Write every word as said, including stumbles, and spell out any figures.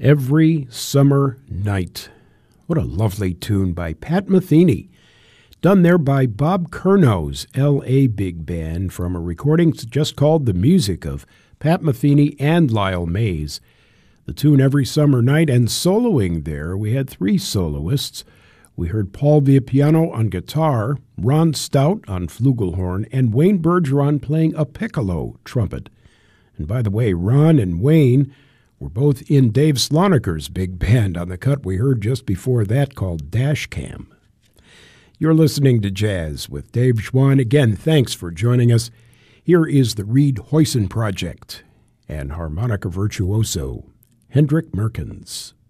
Every Summer Night. What a lovely tune by Pat Metheny. Done there by Bob Curno's L A Big Band from a recording just called The Music of Pat Metheny and Lyle Mays. The tune Every Summer Night, and soloing there, we had three soloists. We heard Paul Villapiano on guitar, Ron Stout on flugelhorn, and Wayne Bergeron playing a piccolo trumpet. And by the way, Ron and Wayne were both in Dave Sloniker's big band on the cut we heard just before that called Dash Cam. You're listening to Jazz with Dave Schwann. Again, thanks for joining us. Here is the Reed Hoyson Project and harmonica virtuoso Hendrik Merkens.